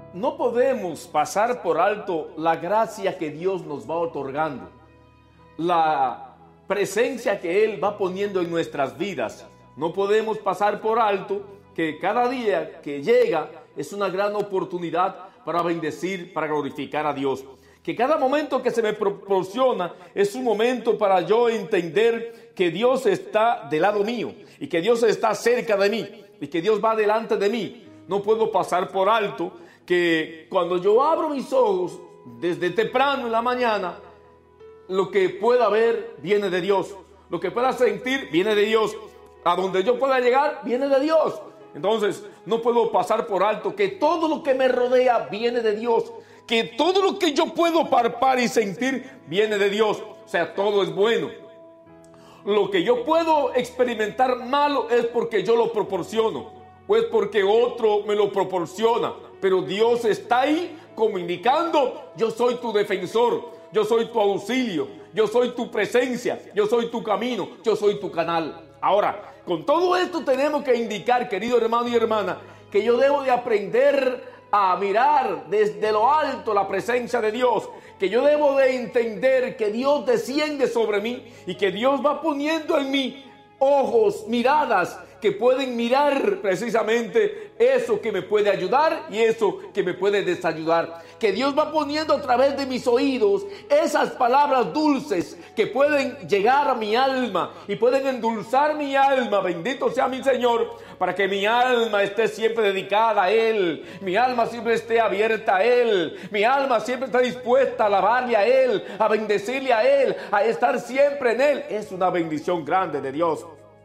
no podemos pasar por alto la gracia que Dios nos va otorgando, la presencia que Él va poniendo en nuestras vidas. No podemos pasar por alto que cada día que llega es una gran oportunidad para bendecir, para glorificar a Dios. Que cada momento que se me proporciona es un momento para yo entender que Dios está del lado mío y que Dios está cerca de mí y que Dios va delante de mí. No puedo pasar por alto que cuando yo abro mis ojos desde temprano en la mañana, lo que pueda ver viene de Dios, lo que pueda sentir viene de Dios, a donde yo pueda llegar viene de Dios. Entonces no puedo pasar por alto que todo lo que me rodea viene de Dios, que todo lo que yo puedo palpar y sentir viene de Dios. O sea, todo es bueno. Lo que yo puedo experimentar malo es porque yo lo proporciono o es porque otro me lo proporciona, pero Dios está ahí como indicando: yo soy tu defensor, yo soy tu auxilio, yo soy tu presencia, yo soy tu camino, yo soy tu canal. Ahora, con todo esto tenemos que indicar, querido hermano y hermana, que yo debo de aprender a mirar desde lo alto la presencia de Dios, que yo debo de entender que Dios desciende sobre mí y que Dios va poniendo en mí ojos, miradas que pueden mirar precisamente eso que me puede ayudar y eso que me puede desayudar. Que Dios va poniendo a través de mis oídos esas palabras dulces que pueden llegar a mi alma y pueden endulzar mi alma. Bendito sea mi Señor, para que mi alma esté siempre dedicada a Él, mi alma siempre esté abierta a Él, mi alma siempre está dispuesta a alabarle a Él, a bendecirle a Él, a estar siempre en Él. Es una bendición grande de Dios.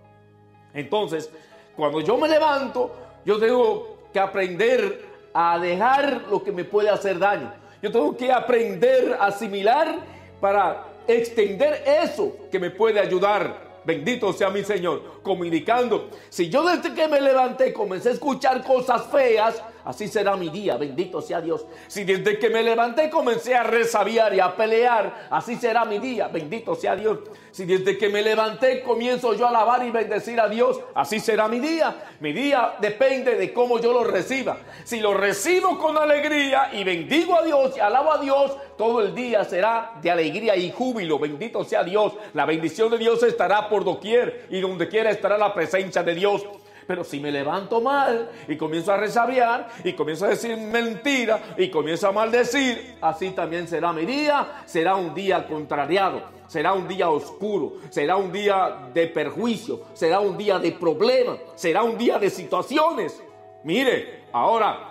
Entonces, cuando yo me levanto, yo tengo que aprender a dejar lo que me puede hacer daño. Yo tengo que aprender a asimilar para extender eso que me puede ayudar. Bendito sea mi Señor, comunicando. Si yo desde que me levanté comencé a escuchar cosas feas, así será mi día, bendito sea Dios. Si desde que me levanté comencé a resabiar y a pelear, así será mi día, bendito sea Dios. Si desde que me levanté comienzo yo a alabar y bendecir a Dios, así será mi día. Mi día depende de cómo yo lo reciba. Si lo recibo con alegría y bendigo a Dios y alabo a Dios, todo el día será de alegría y júbilo, bendito sea Dios. La bendición de Dios estará por doquier y donde quiera estará la presencia de Dios. Pero si me levanto mal y comienzo a resabiar y comienzo a decir mentira y comienzo a maldecir, así también será mi día. Será un día contrariado, será un día oscuro, será un día de perjuicio, será un día de problemas, será un día de situaciones. Mire, ahora,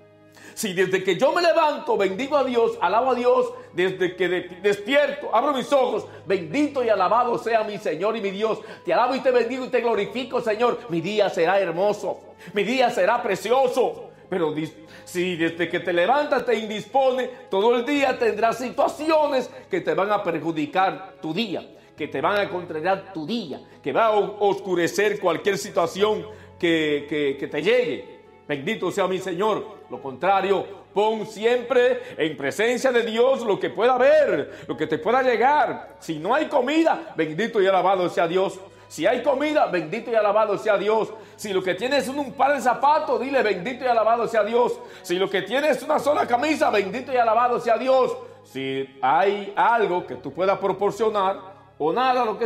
si desde que yo me levanto bendigo a Dios, alabo a Dios, desde que despierto, abro mis ojos, bendito y alabado sea mi Señor y mi Dios, te alabo y te bendigo y te glorifico, Señor, mi día será hermoso, mi día será precioso. Pero si desde que te levantas te indispone, todo el día tendrás situaciones que te van a perjudicar tu día, que te van a contrariar tu día, que va a oscurecer cualquier situación que te llegue. Bendito sea mi Señor. Lo contrario, pon siempre en presencia de Dios lo que pueda haber, lo que te pueda llegar. Si no hay comida, bendito y alabado sea Dios. Si hay comida, bendito y alabado sea Dios. Si lo que tienes es un par de zapatos, dile bendito y alabado sea Dios. Si lo que tienes es una sola camisa, bendito y alabado sea Dios. Si hay algo que tú puedas proporcionar o nada, lo que